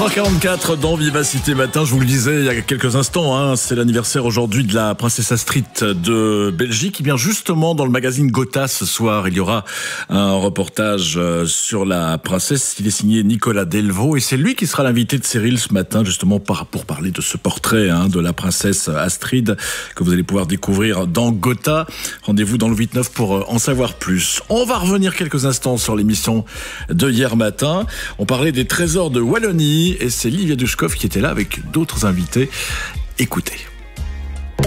4h44 dans Vivacité Matin, je vous le disais il y a quelques instants, c'est l'anniversaire aujourd'hui de la princesse Astrid de Belgique. Et bien justement, dans le magazine Gotha ce soir, il y aura un reportage sur la princesse. Il est signé Nicolas Delvaux et c'est lui qui sera l'invité de Cyril ce matin, justement pour parler de ce portrait de la princesse Astrid que vous allez pouvoir découvrir dans Gotha. Rendez-vous dans le 8-9 pour en savoir plus. On va revenir quelques instants sur l'émission de hier matin. On parlait des trésors de Wallonie et c'est Livia Dushkov qui était là avec d'autres invités. Écoutez. On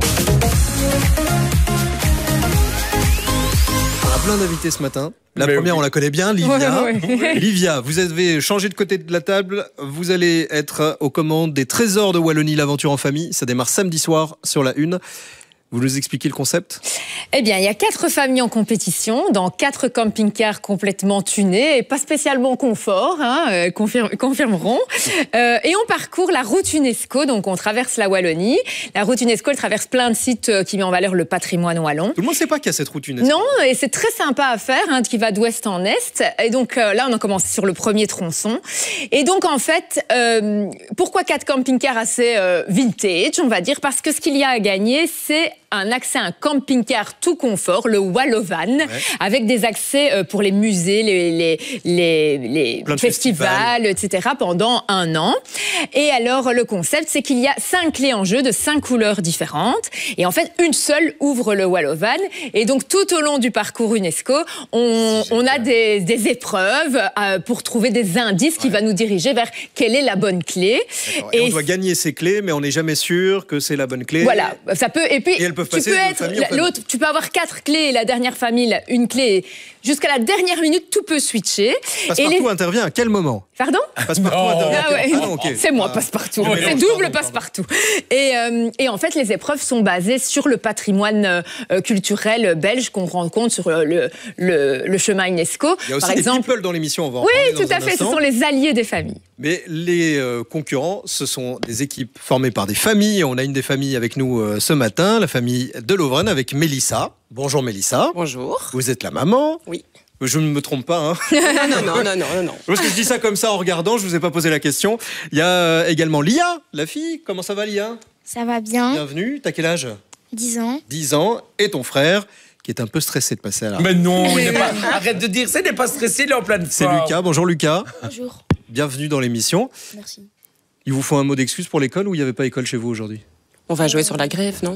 a plein d'invités ce matin. La première, on la connaît bien, Livia. Ouais. Livia, vous avez changé de côté de la table. Vous allez être aux commandes des trésors de Wallonie, l'aventure en famille. Ça démarre samedi soir sur la Une. Vous nous expliquez le concept ? Eh bien, il y a 4 familles en compétition, dans 4 camping-cars complètement tunés et pas spécialement confort, confirmeront. Et on parcourt la route UNESCO, donc on traverse la Wallonie. La route UNESCO, elle traverse plein de sites qui met en valeur le patrimoine wallon. Tout le monde ne sait pas qu'il y a cette route UNESCO. Non, et c'est très sympa à faire, qui va d'ouest en est. Et donc là, on a commencé sur le premier tronçon. Et donc en fait, pourquoi 4 camping-cars assez vintage, on va dire ? Parce que ce qu'il y a à gagner, c'est un accès à un camping-car tout confort, le Wallovan, avec des accès pour les musées, les festivals, etc. pendant 1 an. Et alors, le concept, c'est qu'il y a 5 clés en jeu de 5 couleurs différentes. Et en fait, une seule ouvre le Wallovan. Et donc, tout au long du parcours UNESCO, on a des épreuves pour trouver des indices qui va nous diriger vers quelle est la bonne clé. Et on doit gagner ces clés, mais on n'est jamais sûr que c'est la bonne clé. Voilà, ça peut... Et puis, tu peux avoir 4 clés et la dernière famille, une clé. Jusqu'à la dernière minute, tout peut switcher. Passepartout intervient à quel moment ? Pardon ? Passepartout intervient. Okay. C'est moi, Passepartout. C'est double Passepartout. Et en fait, les épreuves sont basées sur le patrimoine culturel belge qu'on rencontre sur le chemin UNESCO. Il y a aussi par exemple, des people dans l'émission, on va en parler tout à fait. Ce sont les alliés des familles. Mais les concurrents, ce sont des équipes formées par des familles. On a une des familles avec nous ce matin, la famille de Lovren avec Mélissa. Bonjour Mélissa. Bonjour. Vous êtes la maman ? Oui. Je ne me trompe pas. Non. Parce que je dis ça comme ça en regardant, je ne vous ai pas posé la question. Il y a également Lia, la fille. Comment ça va Lia ? Ça va bien. Bienvenue. T'as quel âge ? 10 ans. 10 ans. Et ton frère qui est un peu stressé de passer à la... Mais non, arrête de dire ça, il n'est pas stressé, il est en pleine forme. C'est Lucas. Bonjour Lucas. Bonjour. Bienvenue dans l'émission. Merci. Il vous faut un mot d'excuse pour l'école ou il n'y avait pas école chez vous aujourd'hui ? On va jouer sur la grève, non ?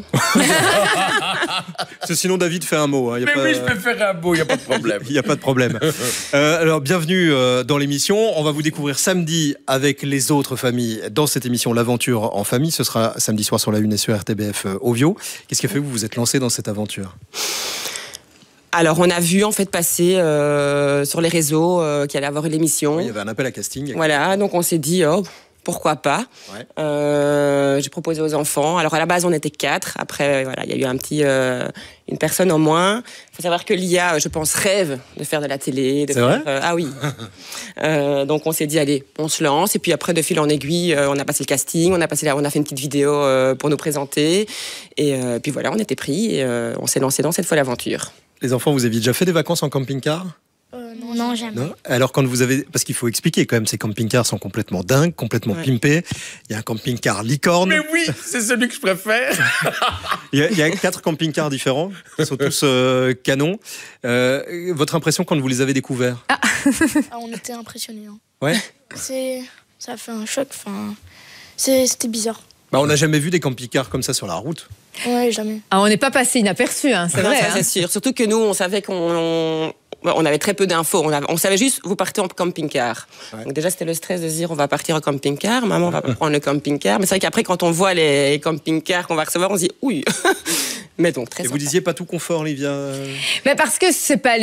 Sinon, David fait un mot. Oui, je peux faire un mot, il n'y a pas de problème. Il n'y a pas de problème. Alors, bienvenue dans l'émission. On va vous découvrir samedi avec les autres familles dans cette émission L'Aventure en famille. Ce sera samedi soir sur la Une et sur RTBF Ovio. Qu'est-ce qui a fait que vous vous êtes lancé dans cette aventure ? Alors, on a vu en fait passer sur les réseaux qu'il allait avoir une émission. Oui, il y avait un appel à casting. Voilà, donc on s'est dit... pourquoi pas. J'ai proposé aux enfants. Alors à la base on était 4. Après il y a eu une personne en moins. Il faut savoir que Lia, je pense, rêve de faire de la télé. Vrai ? Ah oui. Donc on s'est dit allez, on se lance. Et puis après de fil en aiguille, on a passé le casting, on a fait une petite vidéo pour nous présenter. Et puis voilà, on était pris et on s'est lancé dans cette folle aventure. Les enfants, vous aviez déjà fait des vacances en camping-car ? Non, jamais. Non. Alors quand vous avez... Parce qu'il faut expliquer quand même, ces camping-cars sont complètement dingues, complètement pimpés. Il y a un camping-car licorne. Mais oui, c'est celui que je préfère. Il y a 4 camping-cars différents, qui sont tous canons. Votre impression quand vous les avez découverts ? On était impressionnés. Ouais. Ça a fait un choc. C'était bizarre. On n'a jamais vu des camping-cars comme ça sur la route. Ouais, jamais. On n'est pas passé inaperçu, c'est vrai. Ça, c'est sûr. Surtout que nous, on savait on avait très peu d'infos. On savait juste, vous partez en camping-car. Ouais. Donc déjà, c'était le stress de se dire, on va partir en camping-car. Maman va prendre le camping-car. Mais c'est vrai qu'après, quand on voit les camping-cars qu'on va recevoir, on se dit, oui. Mais donc, très sympa. Vous disiez pas tout confort, Livia ? Mais parce que c'est pas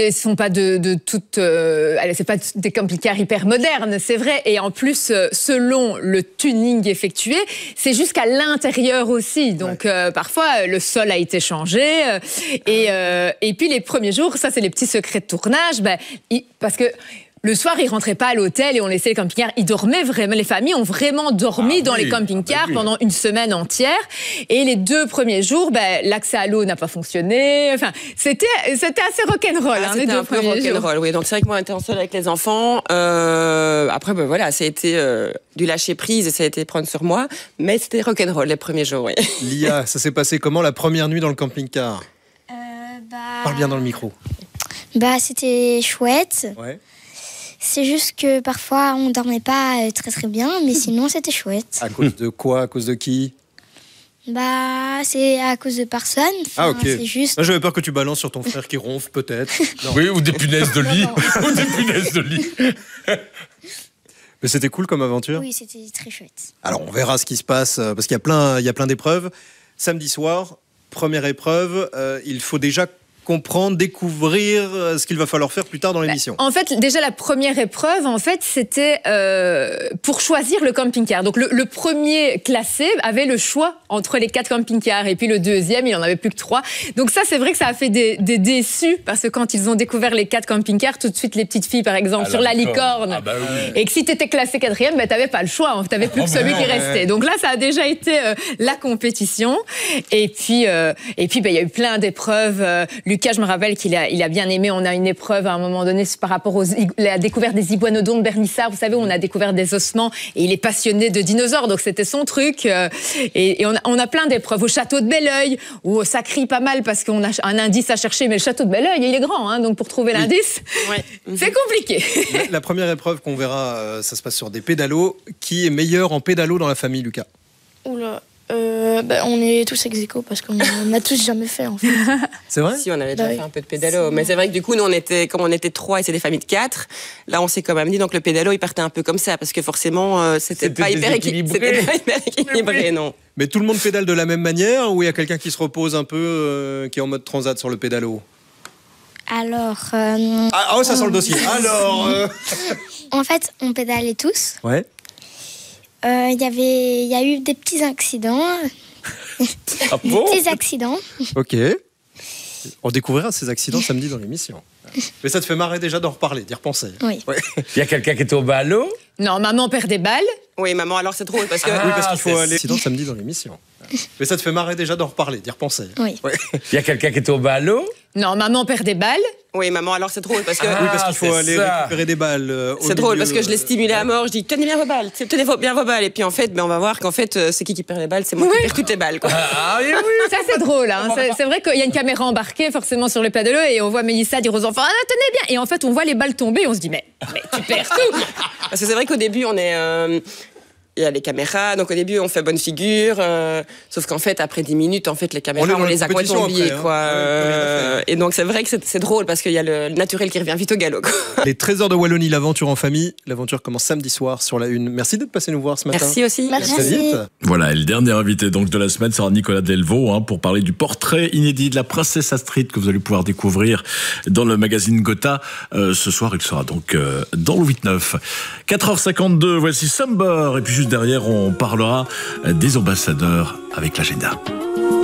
des camping-cars hyper modernes, c'est vrai. Et en plus, selon le tuning effectué, c'est jusqu'à l'intérieur aussi. Donc, parfois, le sol a été changé. Et puis, les premiers jours, ça, c'est les petits secrets de tournage. Parce que Le soir, ils rentraient pas à l'hôtel et on laissait les camping-cars. Ils dormaient vraiment. Les familles ont vraiment dormi dans les camping-cars pendant une semaine entière. Et les 2 premiers jours, l'accès à l'eau n'a pas fonctionné. Enfin, c'était assez rock'n'roll, les 2 premiers jours. Oui. Donc c'est vrai que moi, on était en seul avec les enfants. Après, voilà, ça a été du lâcher prise et ça a été prendre sur moi. Mais c'était rock'n'roll les premiers jours, oui. Lia, ça s'est passé comment la première nuit dans le camping-car? Parle bien dans le micro. C'était chouette. Ouais. C'est juste que parfois on dormait pas très très bien, mais sinon c'était chouette. À cause de quoi? À cause de qui? C'est à cause de personne. Ok. C'est juste. Moi, j'avais peur que tu balances sur ton frère qui ronfle, peut-être. Non. Oui, ou des punaises de lit. Ou des punaises de lit. Mais c'était cool comme aventure. Oui, c'était très chouette. Alors, on verra ce qui se passe, parce qu'il y a plein d'épreuves. Samedi soir, première épreuve, il faut déjà comprendre, découvrir ce qu'il va falloir faire plus tard dans l'émission. En fait, déjà la première épreuve, c'était pour choisir le camping-car. Donc le premier classé avait le choix entre les 4 camping-cars et puis le deuxième, il en avait plus que 3. Donc ça, c'est vrai que ça a fait des déçus parce que quand ils ont découvert les 4 camping-cars, tout de suite les petites filles, par exemple, sur la licorne, et que si tu étais classé 4e, t'avais pas le choix, t'avais plus que celui qui restait. Donc là, ça a déjà été la compétition. Et puis il y a eu plein d'épreuves. Lucas, je me rappelle qu'il a bien aimé. On a une épreuve à un moment donné par rapport à la découverte des iguanodontes bernissards. Vous savez, où on a découvert des ossements et il est passionné de dinosaures. Donc c'était son truc. Et on a plein d'épreuves. Au château de Belleuil, où ça crie pas mal parce qu'on a un indice à chercher. Mais le château de Belleuil, il est grand. Donc pour trouver l'indice, c'est compliqué. La première épreuve qu'on verra, ça se passe sur des pédalos. Qui est meilleur en pédalo dans la famille, Lucas? Oula. On est tous ex-aequo parce qu'on n'a tous jamais fait en fait. C'est vrai? Si, on avait déjà fait un peu de pédalo. Mais c'est vrai que du coup, nous, comme on était 3 et c'est des familles de 4, là, on s'est quand même dit, donc le pédalo, il partait un peu comme ça parce que forcément, c'était pas hyper équilibré, non. Mais tout le monde pédale de la même manière ou il y a quelqu'un qui se repose un peu, qui est en mode transat sur le pédalo? Alors. Ça sent le dossier. Alors. En fait, on pédalait tous. Ouais. Il y a eu des petits accidents. Petits accidents. Ok. On découvrira ces accidents samedi dans l'émission. Mais ça te fait marrer déjà d'en reparler, d'y repenser. Oui. Ouais. Il y a quelqu'un qui était au ballot? Non, maman perd des balles. Oui, maman, alors c'est drôle parce que. Oui, parce qu'il faut aller. Accident samedi dans l'émission. Mais ça te fait marrer déjà d'en reparler, d'y repenser. Oui. Ouais. Il y a quelqu'un qui était au ballot? Non, maman perd des balles. Oui, maman, alors c'est drôle parce que. Oui, parce qu'il faut aller récupérer des balles. C'est drôle parce que je l'ai stimulé à mort. Je dis tenez bien vos balles, Et puis en fait, on va voir qu'en fait, c'est qui perd les balles? C'est moi qui perds toutes les balles, quoi. Oui. Ça, c'est drôle. C'est vrai qu'il y a une caméra embarquée forcément sur le pédalo et on voit Mélissa dire aux enfants tenez bien. Et en fait, on voit les balles tomber et on se dit mais tu perds tout. Parce que c'est vrai qu'au début, il y a les caméras, donc au début on fait bonne figure, sauf qu'en fait après 10 minutes, en fait les caméras on les a complètement oubliées, quoi. Et donc c'est vrai que c'est drôle parce qu'il y a le naturel qui revient vite au galop, quoi. Les trésors de Wallonie, l'aventure en famille. L'aventure commence samedi soir sur la Une. Merci d'être passé nous voir ce matin. Merci aussi. Merci. Très vite. Voilà, et le dernier invité donc de la semaine sera Nicolas Delvaux pour parler du portrait inédit de la princesse Astrid que vous allez pouvoir découvrir dans le magazine Gotha. Ce soir, il sera donc dans le 8-9. 4h52, voici Summer. Et puis juste derrière, on parlera des ambassadeurs avec l'agenda.